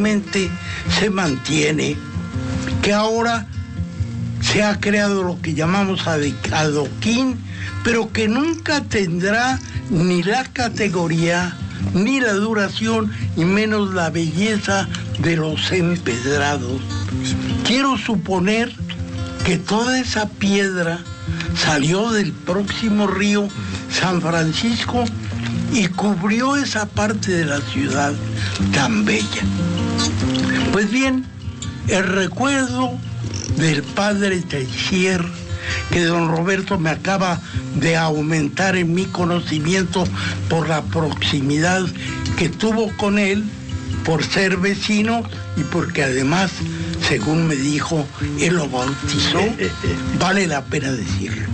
felizmente se mantiene, que ahora se ha creado lo que llamamos adoquín, pero que nunca tendrá ni la categoría, ni la duración, y menos la belleza de los empedrados. Quiero suponer que toda esa piedra salió del próximo río San Francisco y cubrió esa parte de la ciudad tan bella. Pues bien, el recuerdo del padre Teixier, que don Roberto me acaba de aumentar en mi conocimiento por la proximidad que tuvo con él, por ser vecino y porque además, según me dijo, él lo bautizó, vale la pena decirlo.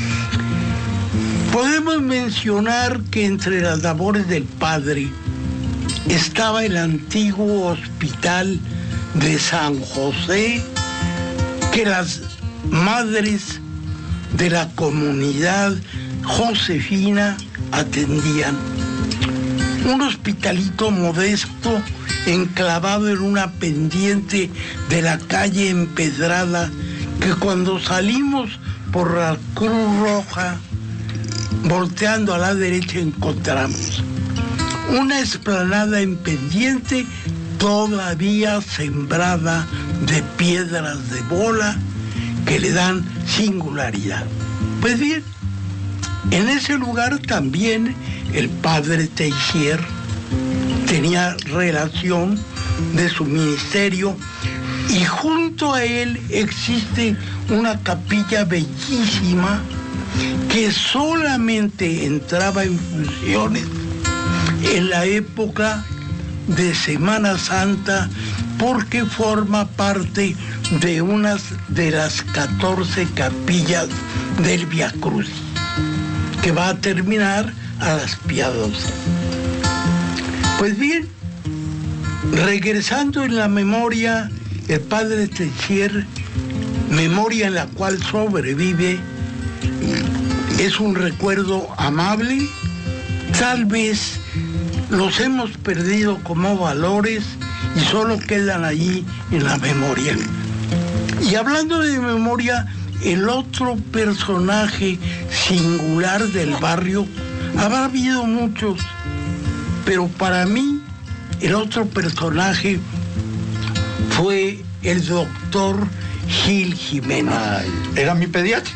Podemos mencionar que entre las labores del padre estaba el antiguo hospital de San José, que las madres de la comunidad josefina atendían. Un hospitalito modesto enclavado en una pendiente de la calle empedrada, que cuando salimos por la Cruz Roja, volteando a la derecha, encontramos una explanada en pendiente todavía sembrada de piedras de bola que le dan singularidad. Pues bien, en ese lugar también el padre Teixier tenía relación de su ministerio, y junto a él existe una capilla bellísima que solamente entraba en funciones en la época de Semana Santa, porque forma parte de unas de las 14 capillas del Vía Crucis, que va a terminar a las Piadosas. Pues bien, regresando en la memoria, el padre Teixier, memoria en la cual sobrevive, es un recuerdo amable. Tal vez los hemos perdido como valores y solo quedan allí en la memoria. Y hablando de memoria, el otro personaje singular del barrio, habrá habido muchos, pero para mí el otro personaje fue el doctor Gil Jiménez. Ay, era mi pediatra.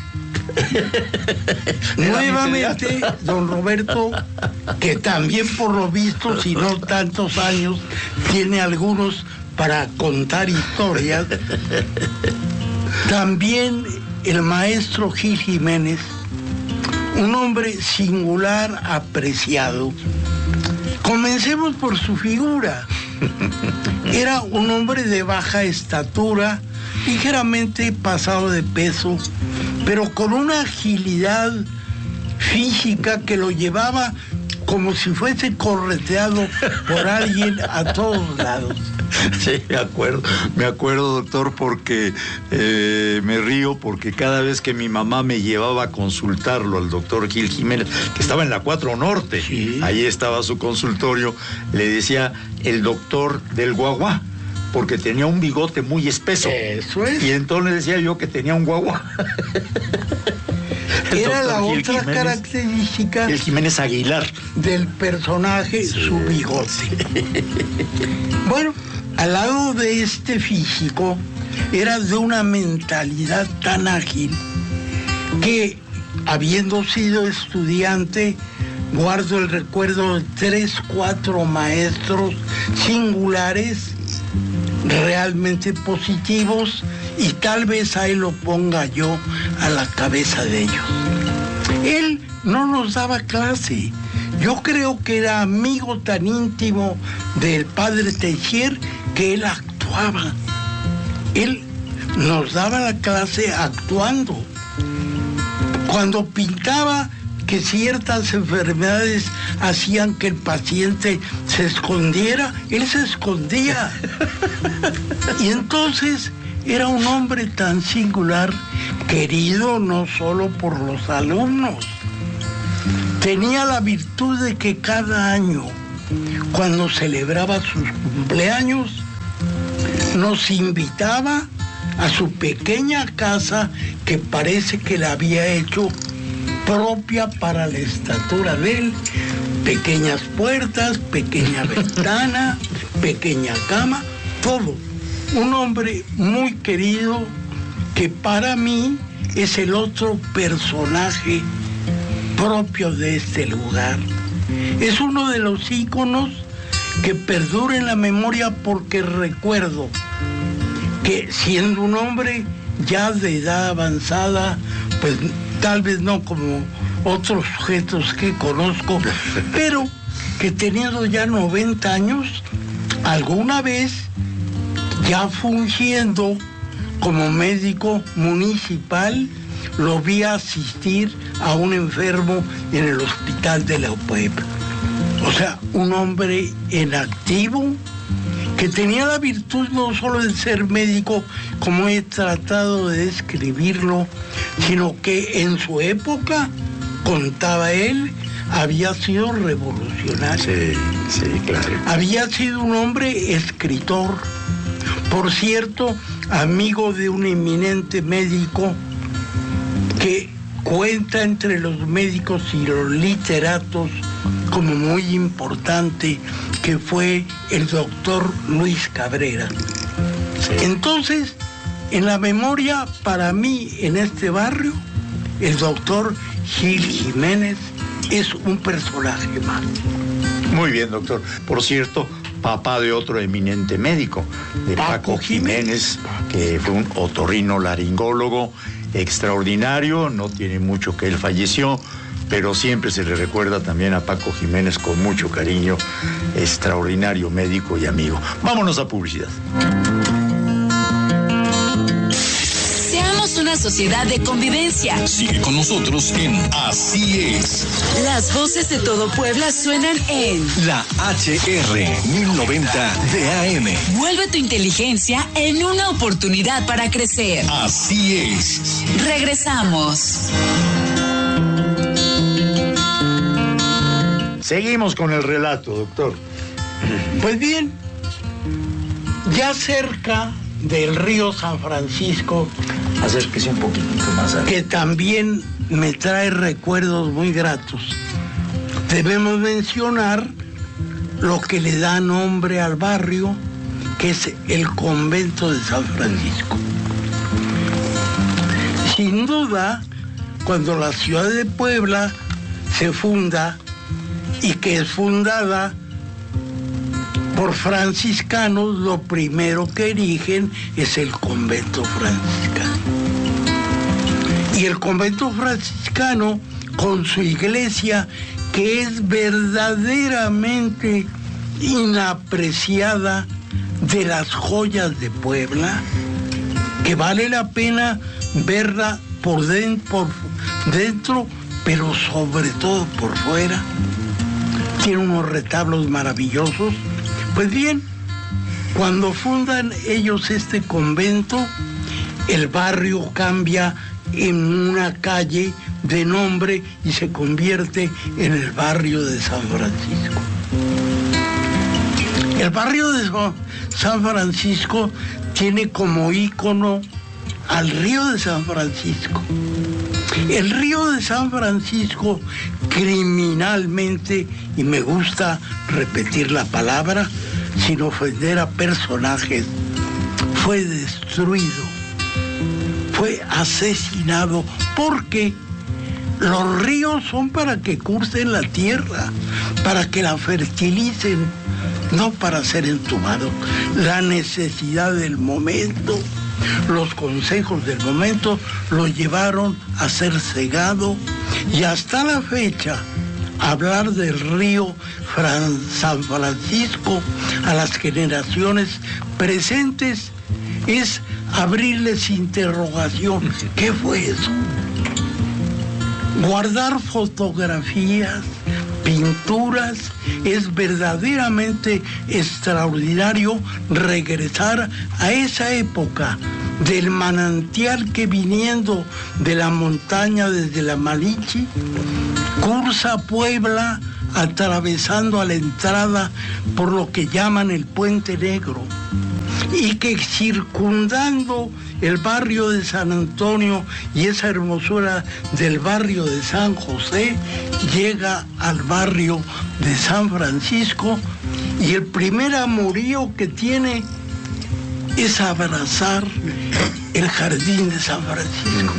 Nuevamente, don Roberto, que también por lo visto, si no tantos años, tiene algunos para contar historias. También el maestro Gil Jiménez, un hombre singular, apreciado. Comencemos por su figura. Era un hombre de baja estatura, ligeramente pasado de peso, pero con una agilidad física que lo llevaba como si fuese correteado por alguien a todos lados. Sí, me acuerdo, doctor, porque me río porque cada vez que mi mamá me llevaba a consultarlo al doctor Gil Jiménez, que estaba en la 4 Norte, sí, ahí estaba su consultorio, le decía el doctor del guaguá, porque tenía un bigote muy espeso. Eso es. Y entonces decía yo que tenía un guaguá. Era la otra Jiménez, característica. El Jiménez Aguilar. Del personaje, sí, su bigote. Sí. Bueno, al lado de este físico, era de una mentalidad tan ágil que, habiendo sido estudiante, guardo el recuerdo de 3, 4 maestros singulares, realmente positivos, y tal vez ahí lo ponga yo a la cabeza de ellos. Él no nos daba clase. Yo creo que era amigo tan íntimo del padre Teixier que él actuaba. Él nos daba la clase actuando. Cuando pintaba que ciertas enfermedades hacían que el paciente se escondiera, él se escondía. Y entonces era un hombre tan singular, querido no solo por los alumnos. Tenía la virtud de que cada año, cuando celebraba sus cumpleaños, nos invitaba a su pequeña casa que parece que la había hecho propia para la estatura de él. Pequeñas puertas, pequeña ventana, pequeña cama, todo. Un hombre muy querido que para mí es el otro personaje propio de este lugar. Es uno de los íconos que perdura en la memoria porque recuerdo que siendo un hombre ya de edad avanzada, pues tal vez no como otros sujetos que conozco, pero que teniendo ya 90 años, alguna vez ya fungiendo como médico municipal, lo vi asistir a un enfermo en el hospital de la Puebla. O sea, un hombre en activo que tenía la virtud no solo de ser médico, como he tratado de describirlo, sino que en su época, contaba él, había sido revolucionario. Sí, claro. Había sido un hombre escritor. Por cierto, amigo de un eminente médico que cuenta entre los médicos y los literatos como muy importante, que fue el doctor Luis Cabrera. Sí. Entonces, en la memoria, para mí, en este barrio, el doctor Gil Jiménez es un personaje más. Muy bien, doctor. Por cierto, papá de otro eminente médico, de Paco Jiménez, que fue un otorrinolaringólogo extraordinario. No tiene mucho que él falleció, pero siempre se le recuerda también a Paco Jiménez con mucho cariño, extraordinario médico y amigo. Vámonos a publicidad. Seamos una sociedad de convivencia. Sigue con nosotros en Así es. Las voces de todo Puebla suenan en La HR 1090 de AM. Vuelve tu inteligencia en una oportunidad para crecer. Así es. Regresamos. Seguimos con el relato, doctor. Pues bien, ya cerca del río San Francisco, Acérquese un poquitito más a... que también me trae recuerdos muy gratos, debemos mencionar lo que le da nombre al barrio, que es el convento de San Francisco. Sin duda, cuando la ciudad de Puebla se funda, y que es fundada por franciscanos, lo primero que erigen es el convento franciscano. Y el convento franciscano, con su iglesia, que es verdaderamente inapreciada, de las joyas de Puebla, que vale la pena verla por dentro, pero sobre todo por fuera. Tiene unos retablos maravillosos. Pues bien, cuando fundan ellos este convento, el barrio cambia en una calle de nombre y se convierte en el barrio de San Francisco. El barrio de San Francisco tiene como ícono al río de San Francisco. El río de San Francisco, criminalmente, y me gusta repetir la palabra, sin ofender a personajes, fue destruido, fue asesinado, porque los ríos son para que cursen la tierra, para que la fertilicen, no para ser entubados. La necesidad del momento, los consejos del momento lo llevaron a ser cegado, y hasta la fecha hablar del río San Francisco a las generaciones presentes es abrirles interrogación. ¿Qué fue eso? Guardar fotografías, pinturas, es verdaderamente extraordinario regresar a esa época del manantial que, viniendo de la montaña desde la Malinche, cursa Puebla, atravesando a la entrada por lo que llaman el Puente Negro, y que circundando el barrio de San Antonio y esa hermosura del barrio de San José, llega al barrio de San Francisco y el primer amorío que tiene es abrazar el jardín de San Francisco.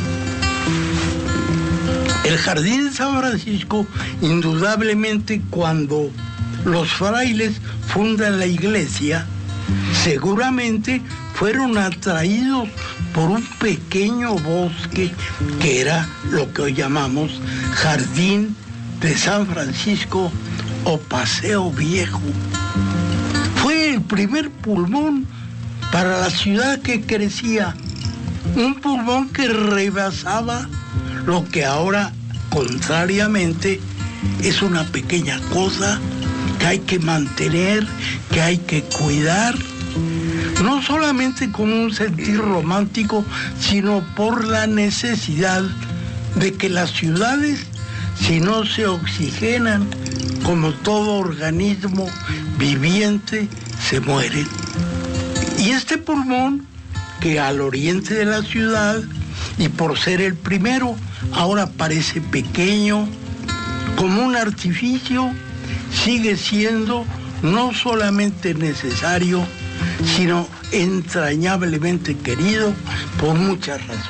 El jardín de San Francisco, indudablemente, cuando los frailes fundan la iglesia, seguramente fueron atraídos por un pequeño bosque que era lo que hoy llamamos Jardín de San Francisco o Paseo Viejo. Fue el primer pulmón para la ciudad que crecía, un pulmón que rebasaba lo que ahora, contrariamente, es una pequeña cosa que hay que mantener, que hay que cuidar, no solamente con un sentir romántico, sino por la necesidad de que las ciudades, si no se oxigenan, como todo organismo viviente, se mueren. Y este pulmón, que al oriente de la ciudad, y por ser el primero, ahora parece pequeño, como un artificio, sigue siendo no solamente necesario, sino entrañablemente querido por muchas razones.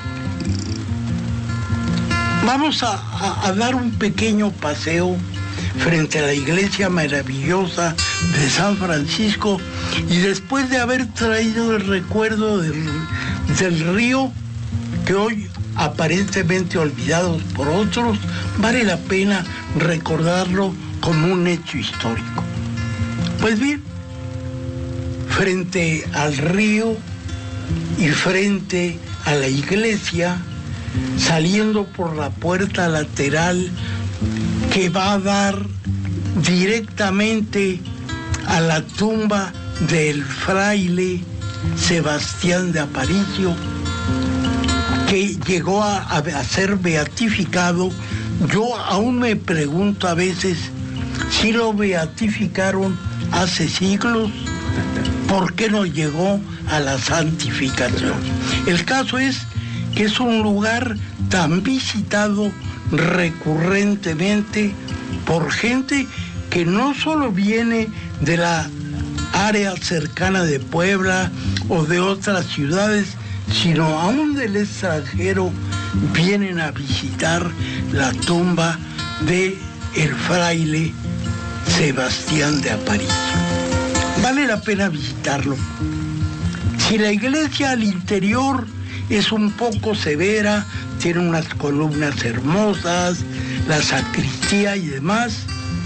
Vamos a dar un pequeño paseo frente a la iglesia maravillosa de San Francisco y después de haber traído el recuerdo del río, que hoy aparentemente olvidados por otros, vale la pena recordarlo como un hecho histórico. Pues bien, frente al río y frente a la iglesia, saliendo por la puerta lateral que va a dar directamente a la tumba del fraile Sebastián de Aparicio, que llegó a ser beatificado. Yo aún me pregunto a veces si lo beatificaron hace siglos, ¿por qué no llegó a la santificación? El caso es que es un lugar tan visitado recurrentemente por gente que no solo viene de la área cercana de Puebla o de otras ciudades, sino aún del extranjero, vienen a visitar la tumba de el fraile Sebastián de Aparicio. Vale la pena visitarlo. Si la iglesia al interior es un poco severa, tiene unas columnas hermosas, la sacristía y demás,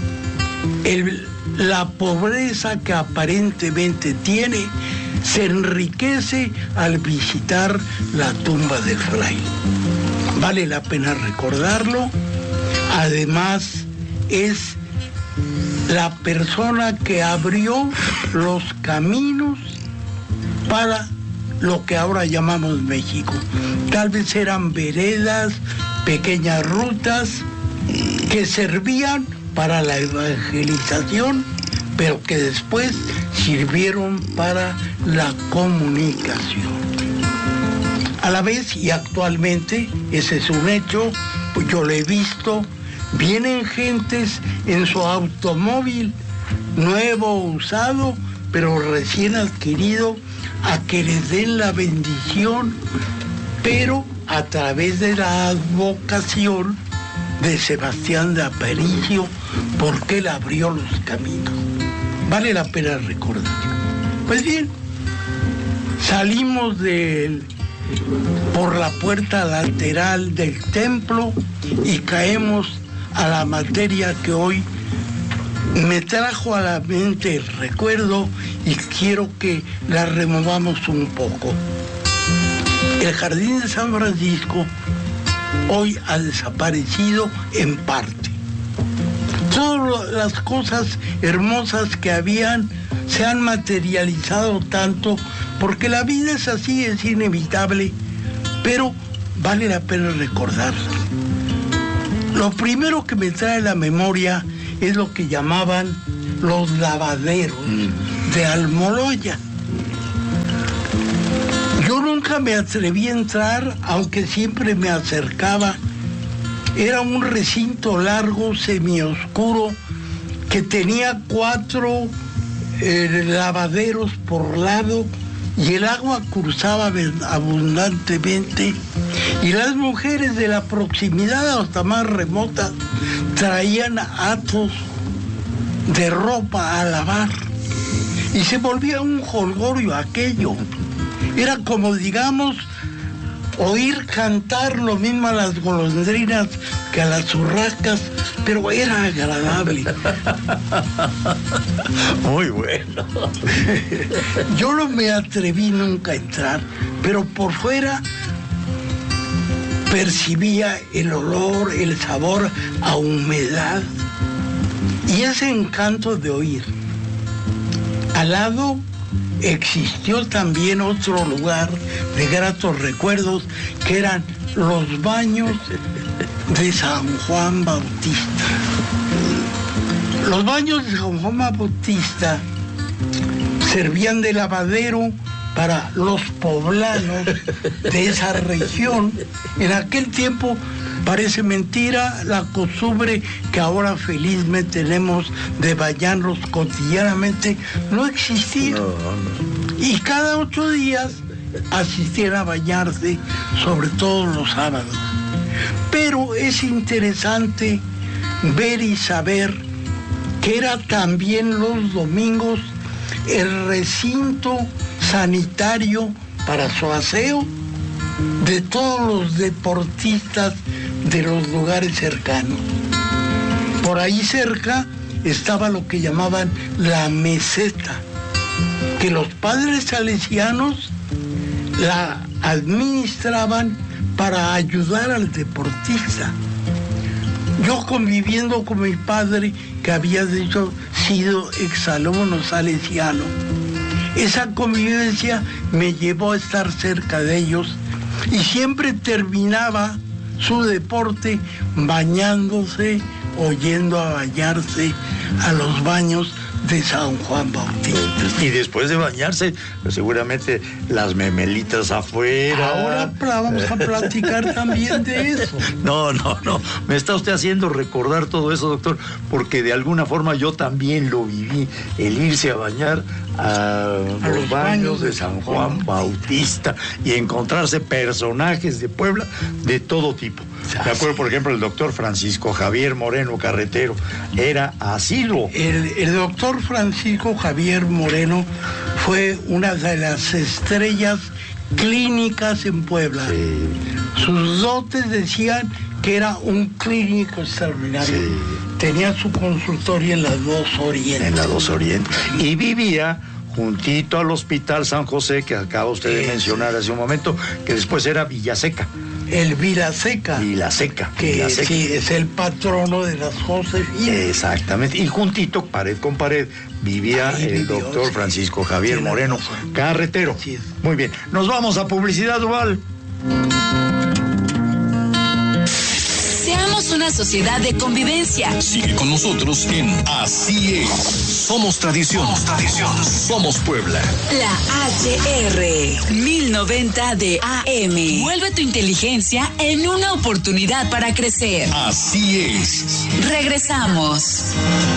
la pobreza que aparentemente tiene se enriquece al visitar la tumba del fraile. Vale la pena recordarlo. Además, es la persona que abrió los caminos para lo que ahora llamamos México. Tal vez eran veredas, pequeñas rutas que servían para la evangelización, pero que después sirvieron para la comunicación. A la vez, y actualmente, ese es un hecho, pues yo lo he visto, vienen gentes en su automóvil, nuevo o usado, pero recién adquirido, a que les den la bendición, pero a través de la advocación de Sebastián de Aparicio, porque él abrió los caminos. Vale la pena recordar. Pues bien, salimos por la puerta lateral del templo y caemos a la materia que hoy me trajo a la mente el recuerdo y quiero que la removamos un poco. El Jardín de San Francisco hoy ha desaparecido en parte. Todas las cosas hermosas que habían se han materializado tanto, porque la vida es así, es inevitable, pero vale la pena recordarlas. Lo primero que me trae a la memoria es lo que llamaban los lavaderos de Almoloya. Nunca me atreví a entrar, aunque siempre me acercaba. Era un recinto largo, semioscuro, que tenía 4 lavaderos por lado y el agua cruzaba abundantemente. Y las mujeres de la proximidad hasta más remota traían hatos de ropa a lavar. Y se volvía un jolgorio aquello. Era como, digamos, oír cantar lo mismo a las golondrinas que a las urracas, pero era agradable. Muy bueno. Yo no me atreví nunca a entrar, pero por fuera percibía el olor, el sabor a humedad y ese encanto de oír. Al lado existió también otro lugar de gratos recuerdos, que eran los baños de San Juan Bautista. Los baños de San Juan Bautista servían de lavadero para los poblanos de esa región. En aquel tiempo, parece mentira, la costumbre que ahora felizmente tenemos de bañarnos cotidianamente no existía. Y cada 8 días asistían a bañarse, sobre todo los sábados. Pero es interesante ver y saber que era también los domingos el recinto sanitario para su aseo de todos los deportistas de los lugares cercanos. Por ahí cerca estaba lo que llamaban la meseta, que los padres salesianos la administraban para ayudar al deportista. Yo, conviviendo con mi padre, que había sido exalumno salesiano, esa convivencia me llevó a estar cerca de ellos y siempre terminaba su deporte bañándose o yendo a bañarse a los baños de San Juan Bautista. Y después de bañarse, pues seguramente las memelitas afuera. Ahora vamos a platicar también de eso. No. Me está usted haciendo recordar todo eso, doctor, porque de alguna forma yo también lo viví, el irse a bañar a los baños de San Juan Bautista y encontrarse personajes de Puebla de todo tipo. Me acuerdo, por ejemplo, el doctor Francisco Javier Moreno Carretero, era asilo. El doctor Francisco Javier Moreno fue una de las estrellas clínicas en Puebla. Sí. Sus dotes decían que era un clínico extraordinario. Sí. Tenía su consultorio en la 2 Oriente. En la 2 Oriente. Y vivía juntito al Hospital San José, que acaba usted de mencionar hace un momento, que después era Villaseca. El Villaseca. Villaseca. Sí, es el patrono de las Josefinas. Exactamente. Y juntito, pared con pared, vivía el doctor Francisco Javier Moreno Carretero. Sí. Muy bien. Nos vamos a publicidad, Duval. Seamos una sociedad de convivencia. Sigue con nosotros en Así es. Somos tradición. Somos Puebla. La HR 1090 de AM. Vuelve tu inteligencia en una oportunidad para crecer. Así es. Regresamos.